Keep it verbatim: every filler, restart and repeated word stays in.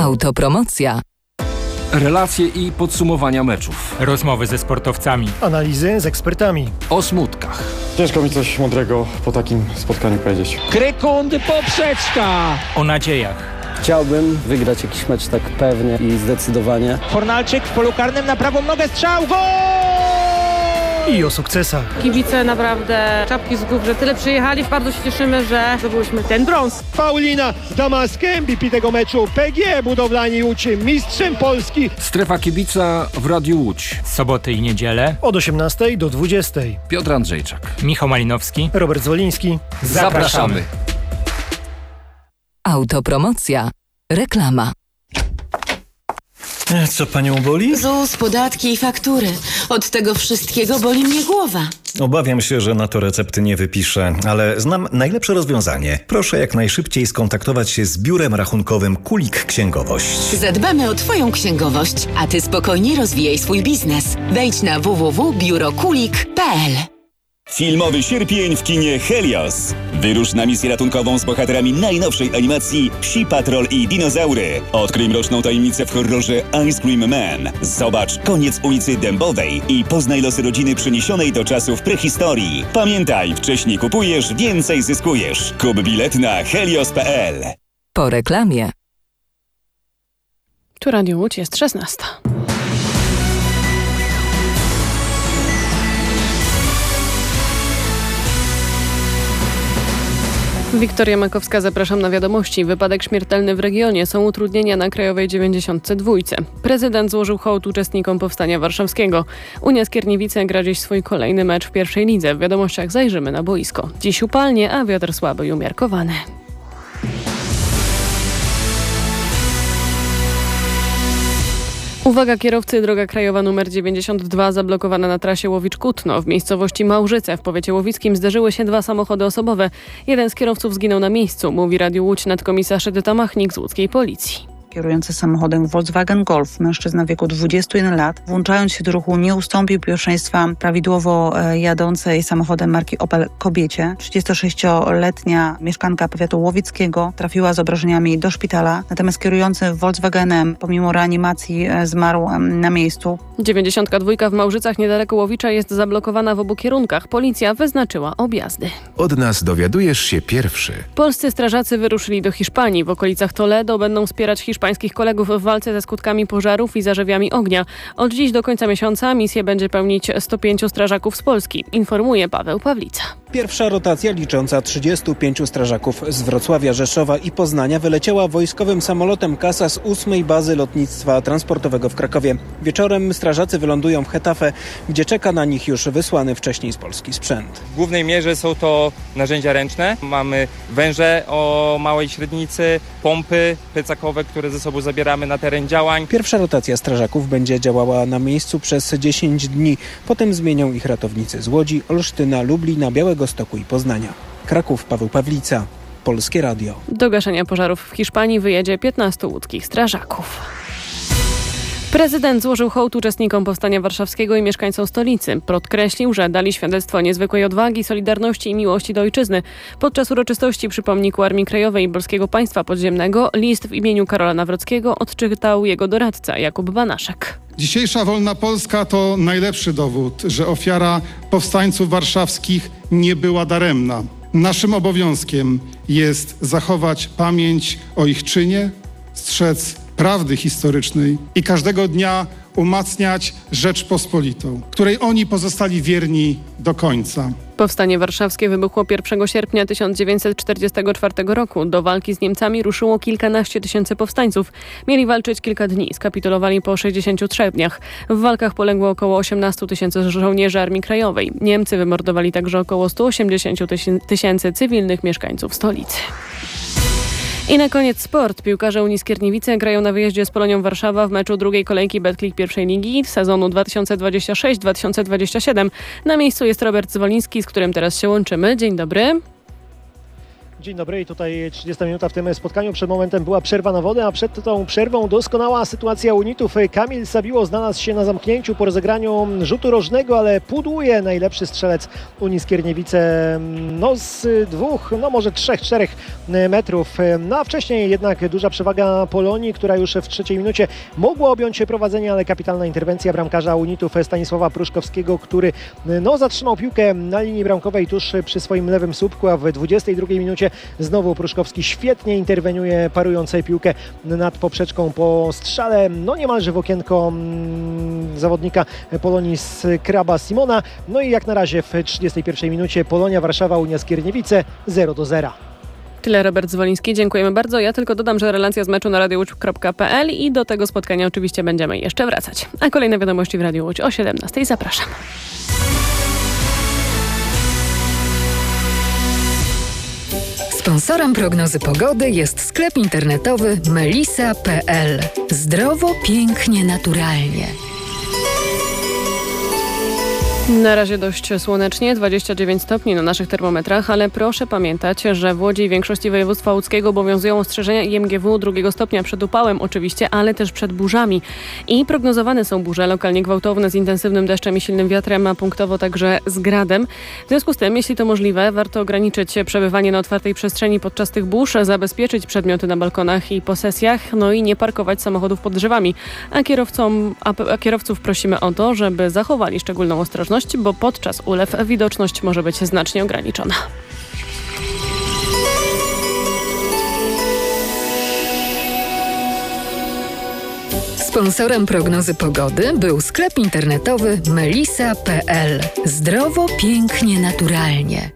Autopromocja. Relacje i podsumowania meczów. Rozmowy ze sportowcami. Analizy z ekspertami. O smutkach. Ciężko mi coś mądrego po takim spotkaniu powiedzieć. Krykundy poprzeczka. O nadziejach. Chciałbym wygrać jakiś mecz tak pewnie i zdecydowanie. Fornalczyk w polu karnym na prawą nogę, strzał, gol! I o sukcesach. Kibice naprawdę czapki z głów, że tyle przyjechali. Bardzo się cieszymy, że zdobyliśmy ten brąz. Paulina Damaska, M V P tego meczu. P G Budowlani Łódź, mistrzem Polski. Strefa kibica w Radiu Łódź. Soboty i niedzielę. Od osiemnastej do dwudziestej. Piotr Andrzejczak. Michał Malinowski. Robert Zwoliński. Zapraszamy. Autopromocja. Reklama. Co panią boli? ZUS, podatki i faktury. Od tego wszystkiego boli mnie głowa. Obawiam się, że na to recepty nie wypiszę, ale znam najlepsze rozwiązanie. Proszę jak najszybciej skontaktować się z biurem rachunkowym Kulik Księgowość. Zadbamy o twoją księgowość, a ty spokojnie rozwijaj swój biznes. Wejdź na w w w kropka biuro kulik kropka p l. Filmowy sierpień w kinie Helios. Wyrusz na misję ratunkową z bohaterami najnowszej animacji Psi Patrol i Dinozaury. Odkryj mroczną tajemnicę w horrorze Ice Cream Man. Zobacz Koniec ulicy Dębowej i poznaj losy rodziny przeniesionej do czasów prehistorii. Pamiętaj, wcześniej kupujesz, więcej zyskujesz. Kup bilet na helios kropka p l. Po reklamie. Tu Radio Łódź, jest szesnasta. Wiktoria Makowska, zapraszam na wiadomości. Wypadek śmiertelny w regionie. Są utrudnienia na Krajowej dziewięćdziesiątce dwa. Prezydent złożył hołd uczestnikom Powstania Warszawskiego. Unia Skierniewice gra dziś swój kolejny mecz w pierwszej lidze. W wiadomościach zajrzymy na boisko. Dziś upalnie, a wiatr słaby i umiarkowany. Uwaga kierowcy, droga krajowa numer dziewięćdziesiąt dwa zablokowana na trasie Łowicz-Kutno. W miejscowości Małżyce w powiecie łowickim zderzyły się dwa samochody osobowe. Jeden z kierowców zginął na miejscu, mówi Radiu Łódź nadkomisarz Edyta Machnik z łódzkiej policji. Kierujący samochodem Volkswagen Golf, mężczyzna w wieku dwudziestu jeden lat, włączając się do ruchu, nie ustąpił pierwszeństwa prawidłowo jadącej samochodem marki Opel kobiecie. trzydziestosześcioletnia mieszkanka powiatu łowickiego trafiła z obrażeniami do szpitala, natomiast kierujący Volkswagenem pomimo reanimacji zmarł na miejscu. dziewięćdziesiątka dwa w Małżycach niedaleko Łowicza jest zablokowana w obu kierunkach. Policja wyznaczyła objazdy. Od nas dowiadujesz się pierwszy. Polscy strażacy wyruszyli do Hiszpanii. W okolicach Toledo będą wspierać hiszpańskich kolegów w walce ze skutkami pożarów i zarzewiami ognia. Od dziś do końca miesiąca misję będzie pełnić sto pięciu strażaków z Polski, informuje Paweł Pawlica. Pierwsza rotacja licząca trzydziestu pięciu strażaków z Wrocławia, Rzeszowa i Poznania wyleciała wojskowym samolotem Casa z ósmej bazy lotnictwa transportowego w Krakowie. Wieczorem strażacy wylądują w Getafe, gdzie czeka na nich już wysłany wcześniej z Polski sprzęt. W głównej mierze są to narzędzia ręczne. Mamy węże o małej średnicy, pompy pycakowe, które ze sobą zabieramy na teren działań. Pierwsza rotacja strażaków będzie działała na miejscu przez dziesięć dni. Potem zmienią ich ratownicy z Łodzi, Olsztyna, Lublina, Białegostoku i Poznania. Kraków, Paweł Pawlica, Polskie Radio. Do gaszenia pożarów w Hiszpanii wyjedzie piętnastu łódzkich strażaków. Prezydent złożył hołd uczestnikom Powstania Warszawskiego i mieszkańcom stolicy. Podkreślił, że dali świadectwo niezwykłej odwagi, solidarności i miłości do ojczyzny. Podczas uroczystości przy pomniku Armii Krajowej i Polskiego Państwa Podziemnego list w imieniu Karola Nawrockiego odczytał jego doradca Jakub Banaszek. Dzisiejsza wolna Polska to najlepszy dowód, że ofiara powstańców warszawskich nie była daremna. Naszym obowiązkiem jest zachować pamięć o ich czynie, strzec prawdy historycznej i każdego dnia umacniać Rzeczpospolitą, której oni pozostali wierni do końca. Powstanie warszawskie wybuchło pierwszego sierpnia tysiąc dziewięćset czterdziestego czwartego roku. Do walki z Niemcami ruszyło kilkanaście tysięcy powstańców. Mieli walczyć kilka dni, skapitulowali po sześćdziesięciu trzech dniach. W walkach poległo około osiemnastu tysięcy żołnierzy Armii Krajowej. Niemcy wymordowali także około stu osiemdziesięciu tysięcy cywilnych mieszkańców stolicy. I na koniec sport. Piłkarze Unii Skierniewice grają na wyjeździe z Polonią Warszawa w meczu drugiej kolejki Betclic pierwszej ligi sezonu dwa tysiące dwudziestego szóstego dwa tysiące dwudziestego siódmego. Na miejscu jest Robert Zwoliński, z którym teraz się łączymy. Dzień dobry. Dzień dobry, i tutaj trzydziesta minuta w tym spotkaniu. Przed momentem była przerwa na wodę, a przed tą przerwą doskonała sytuacja unitów. Kamil Sabiło znalazł się na zamknięciu po rozegraniu rzutu rożnego, ale pudłuje najlepszy strzelec Unii Skierniewice no z dwóch, no może trzech, czterech metrów. No a wcześniej jednak duża przewaga Polonii, która już w trzeciej minucie mogła objąć prowadzenie, ale kapitalna interwencja bramkarza unitów Stanisława Pruszkowskiego, który no zatrzymał piłkę na linii bramkowej tuż przy swoim lewym słupku, a w dwudziestej drugiej minucie znowu Pruszkowski świetnie interweniuje, parując piłkę nad poprzeczką po strzale, no niemalże w okienko zawodnika Polonii z Kraba Simona. No i jak na razie w trzydziestej pierwszej minucie Polonia Warszawa, Unia Skierniewice zero do zera. Tyle Robert Zwoliński, dziękujemy bardzo. Ja tylko dodam, że relacja z meczu na radio łódź kropka p l i do tego spotkania oczywiście będziemy jeszcze wracać. A kolejne wiadomości w Radiu Łódź o siedemnastej. Zapraszam. Sponsorem prognozy pogody jest sklep internetowy melisa kropka p l. Zdrowo, pięknie, naturalnie. Na razie dość słonecznie, dwadzieścia dziewięć stopni na naszych termometrach, ale proszę pamiętać, że w Łodzi i większości województwa łódzkiego obowiązują ostrzeżenia I M G W drugiego stopnia przed upałem oczywiście, ale też przed burzami. I prognozowane są burze lokalnie gwałtowne z intensywnym deszczem i silnym wiatrem, a punktowo także z gradem. W związku z tym, jeśli to możliwe, warto ograniczyć przebywanie na otwartej przestrzeni podczas tych burz, zabezpieczyć przedmioty na balkonach i posesjach, no i nie parkować samochodów pod drzewami. A, kierowcom, a, a kierowców prosimy o to, żeby zachowali szczególną ostrożność, bo podczas ulew widoczność może być znacznie ograniczona. Sponsorem prognozy pogody był sklep internetowy melisa kropka p l. Zdrowo, pięknie, naturalnie.